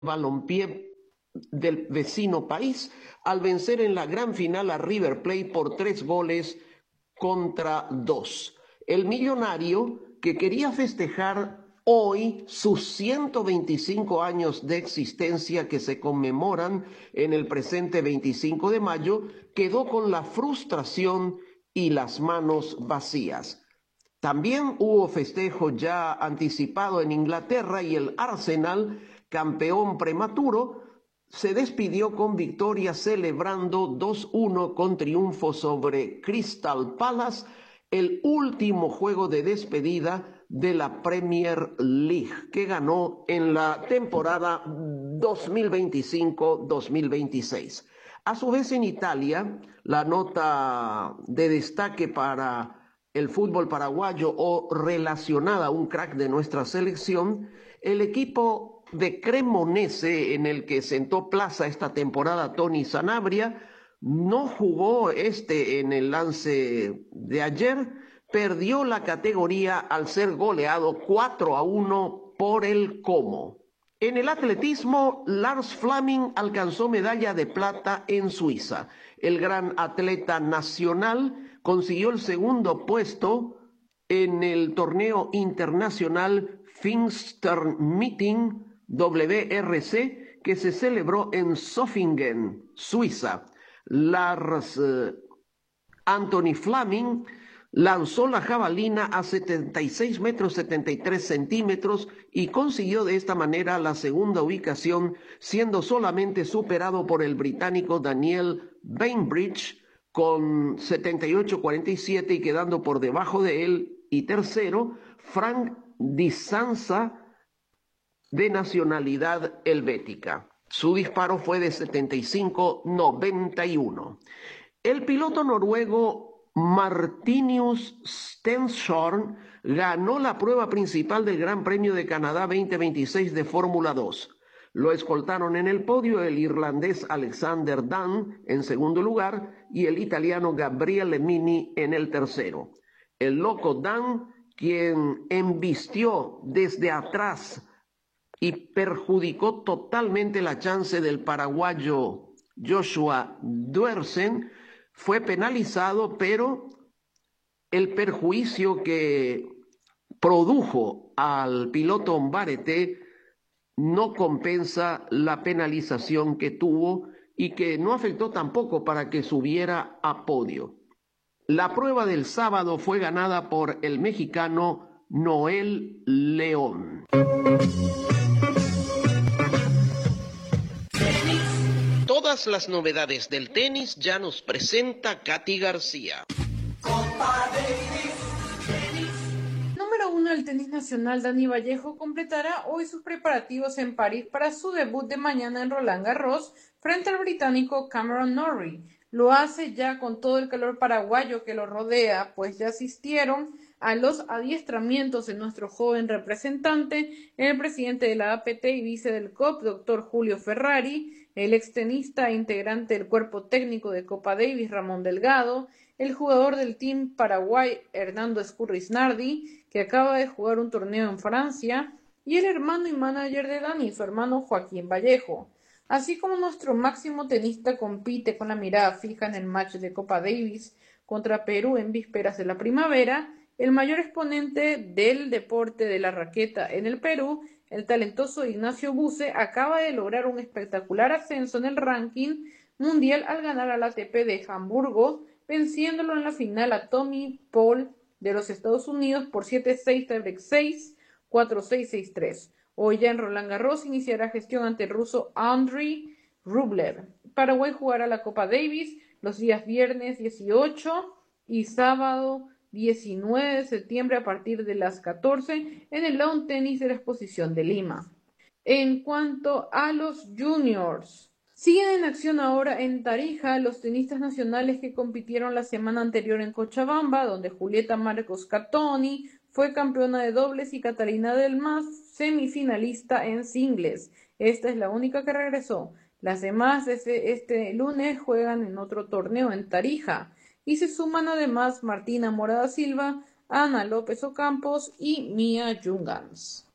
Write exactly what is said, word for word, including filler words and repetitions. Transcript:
balompié del vecino país al vencer en la gran final a River Plate por tres goles contra dos. El millonario, que quería festejar hoy sus ciento veinticinco años de existencia que se conmemoran en el presente veinticinco de mayo, quedó con la frustración y las manos vacías. También hubo festejo ya anticipado en Inglaterra y el Arsenal, campeón prematuro, se despidió con victoria celebrando dos uno con triunfo sobre Crystal Palace, el último juego de despedida de la Premier League que ganó en la temporada dos mil veinticinco dos mil veintiséis. A su vez, en Italia, la nota de destaque para el fútbol paraguayo o relacionada a un crack de nuestra selección, el equipo de Cremonese, en el que sentó plaza esta temporada Tony Sanabria, no jugó este en el lance de ayer, perdió la categoría al ser goleado cuatro a uno por el Como. En el atletismo, Lars Flaming alcanzó medalla de plata en Suiza. El gran atleta nacional consiguió el segundo puesto en el torneo internacional Pfingstmeeting W R C que se celebró en Zofingen, Suiza. Lars eh, Anthony Flaming lanzó la jabalina a setenta y seis metros setenta y tres centímetros y consiguió de esta manera la segunda ubicación, siendo solamente superado por el británico Daniel Bainbridge con setenta y ocho cuarenta y siete y quedando por debajo de él, y tercero, Frank Di Sanza, de nacionalidad helvética. Su disparo fue de setenta y cinco noventa y uno. El piloto noruego Martinius Stenshorn ganó la prueba principal del Gran Premio de Canadá veinte veintiséis de Fórmula dos. Lo escoltaron en el podio el irlandés Alexander Dunn en segundo lugar y el italiano Gabriele Mini en el tercero. El loco Dunn, quien embistió desde atrás y perjudicó totalmente la chance del paraguayo Joshua Duersen, fue penalizado, pero el perjuicio que produjo al piloto Mbarete no compensa la penalización que tuvo y que no afectó tampoco para que subiera a podio. La prueba del sábado fue ganada por el mexicano Noel León. Todas las novedades del tenis ya nos presenta Katy García. Número uno del tenis nacional, Dani Vallejo, completará hoy sus preparativos en París para su debut de mañana en Roland Garros frente al británico Cameron Norrie. Lo hace ya con todo el calor paraguayo que lo rodea, pues ya asistieron a los adiestramientos de nuestro joven representante, el presidente de la A P T y vice del C O P, doctor Julio Ferrari, el extenista e integrante del cuerpo técnico de Copa Davis, Ramón Delgado, el jugador del Team Paraguay, Hernando Escurris-Nardi, que acaba de jugar un torneo en Francia, y el hermano y manager de Dani, su hermano Joaquín Vallejo. Así como nuestro máximo tenista compite con la mirada fija en el match de Copa Davis contra Perú en vísperas de la primavera, el mayor exponente del deporte de la raqueta en el Perú, el talentoso Ignacio Buse, acaba de lograr un espectacular ascenso en el ranking mundial al ganar al A T P de Hamburgo, venciéndolo en la final a Tommy Paul de los Estados Unidos por siete seis, tiebreak seis, cuatro seis, seis tres. Hoy ya en Roland Garros iniciará gestión ante el ruso Andrei Rublev. Paraguay jugará la Copa Davis los días viernes dieciocho y sábado diecinueve de septiembre a partir de las catorce en el Lawn Tennis de la Exposición de Lima. En cuanto a los juniors, siguen en acción ahora en Tarija los tenistas nacionales que compitieron la semana anterior en Cochabamba, donde Julieta Marcos Catoni fue campeona de dobles y Catalina del Mas semifinalista en singles. Esta es la única que regresó. Las demás desde este lunes juegan en otro torneo en Tarija y se suman además Martina Morada Silva, Ana López Ocampos y Mia Jungans.